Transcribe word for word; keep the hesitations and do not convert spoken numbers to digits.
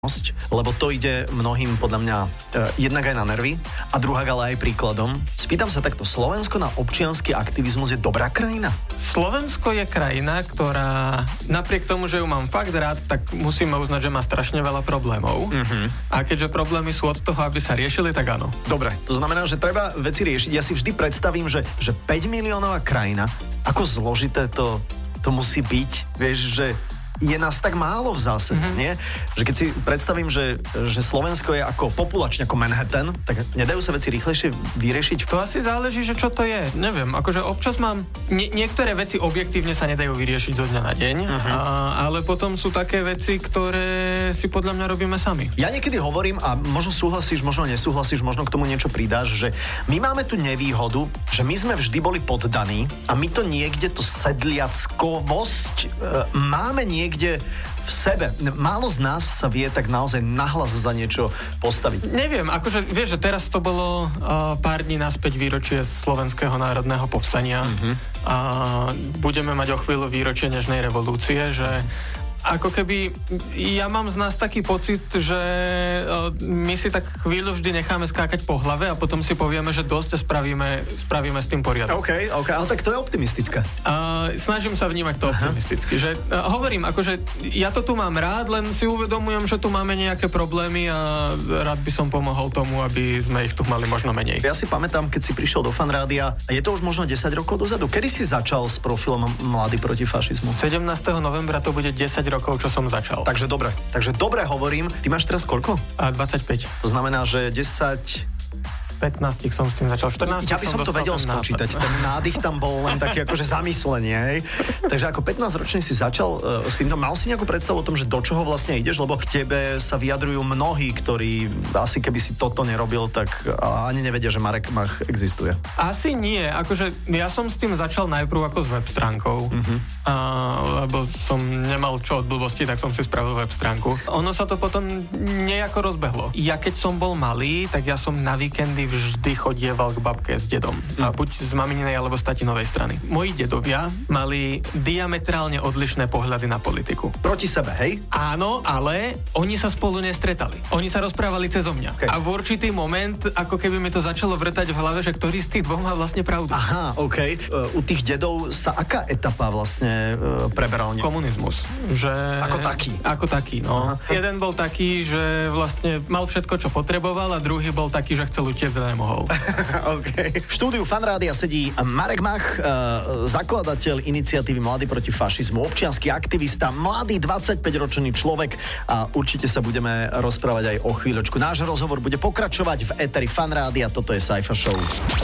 lebo to ide mnohým podľa mňa e, jednak aj na nervy a druhá ale aj príkladom. Spýtam sa takto, Slovensko na občiansky aktivizmus je dobrá krajina? Slovensko je krajina, ktorá napriek tomu, že ju mám fakt rád, tak musíme uznať, že má strašne veľa problémov. Mm-hmm. A keďže problémy sú od toho, aby sa riešili, tak áno. Dobre, to znamená, že treba veci riešiť. Ja si vždy predstavím, že, že päť miliónová krajina, ako zložité to, to musí byť, vieš, že je nás tak málo v zásade, mm-hmm. nie? Že keď si predstavím, že, že Slovensko je ako populačne ako Manhattan, tak nedajú sa veci rýchlejšie vyriešiť? To asi záleží, že čo to je. Neviem, akože občas mám... Nie, niektoré veci objektívne sa nedajú vyriešiť zo dňa na deň, mm-hmm. a, ale potom sú také veci, ktoré si podľa mňa robíme sami. Ja niekedy hovorím, a možno súhlasíš, možno nesúhlasíš, možno k tomu niečo pridáš, že my máme tu nevýhodu, že my sme vždy boli poddaní a my to niekde, to sedliackovosť, e, máme niekde kde v sebe. Málo z nás sa vie tak naozaj nahlas za niečo postaviť. Neviem, akože vieš, že teraz to bolo uh, pár dní naspäť výročie Slovenského národného povstania mm-hmm. a budeme mať o chvíľu výročie Nežnej revolúcie, že ako keby, ja mám z nás taký pocit, že my si tak chvíľu vždy necháme skákať po hlave a potom si povieme, že dosť a spravíme, spravíme s tým poriadok. OK, OK, ale tak to je optimistické. Uh, snažím sa vnímať to Aha. optimisticky, že uh, hovorím, akože ja to tu mám rád, len si uvedomujem, že tu máme nejaké problémy a rád by som pomohol tomu, aby sme ich tu mali možno menej. Ja si pamätám, keď si prišiel do Fanrádia, a je to už možno desať rokov dozadu. Kedy si začal s profilom Mladí proti fašizmu? sedemnásteho novembra to bude desať rokov, čo som začal. Takže dobre, takže dobre hovorím. Ty máš teraz koľko? A dvadsaťpäť. To znamená, že desať... pätnásť som s tým začal, štrnásť Ja by som, som to vedel ten spočítať. Ten nádych tam bol len taký akože zamyslenie, hej. Takže ako pätnásťročný si začal uh, s týmto. Mal si nejakú predstavu o tom, že do čoho vlastne ideš? Lebo k tebe sa vyjadrujú mnohí, ktorí asi keby si toto nerobil, tak uh, ani nevedia, že Marek Mach existuje. Asi nie. Akože ja som s tým začal najprv ako s web stránkou. Uh-huh. Uh, lebo som nemal čo od blbosti, tak som si spravil web stránku. Ono sa to potom nejako rozbehlo. Ja keď som bol malý, tak ja som na víkendy vždy chodieval k babke s dedom. A buď z mamininej alebo z tatinovej strany. Moji dedovia mali diametrálne odlišné pohľady na politiku. Proti sebe, hej? Áno, ale oni sa spolu nestretali. Oni sa rozprávali cezo mňa. Okay. A v určitý moment, ako keby mi to začalo vrtať v hlave, že ktorý z tých dvoch má vlastne pravdu. Aha, OK. Uh, u tých dedov sa aká etapa vlastne uh, preberal? Komunizmus. Že... Ako taký? Ako taký, no. Aha. Jeden bol taký, že vlastne mal všetko, čo potreboval a druhý bol taký, že chcel utiecť nemohol. Okay. V štúdiu Fanrádia sedí Marek Mach, uh, zakladateľ iniciatívy Mladí proti fašizmu, občiansky aktivista, mladý dvadsaťpäťročný človek a určite sa budeme rozprávať aj o chvíľočku. Náš rozhovor bude pokračovať v éteri Fanrádia, toto je Saifa Show.